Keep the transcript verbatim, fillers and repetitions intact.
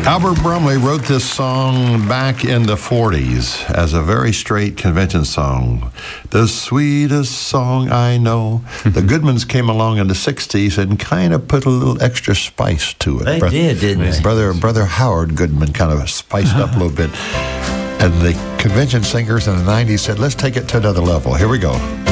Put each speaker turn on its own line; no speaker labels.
Albert Brumley wrote this song back in the forties as a very straight convention song. The sweetest song I know. The Goodmans came along in the sixties and kind of put a little extra spice to it.
They
Bro-
did, didn't they?
Brother, Brother Howard Goodman kind of spiced up a little bit. And the convention singers in the nineties said, let's take it to another level. Here we go.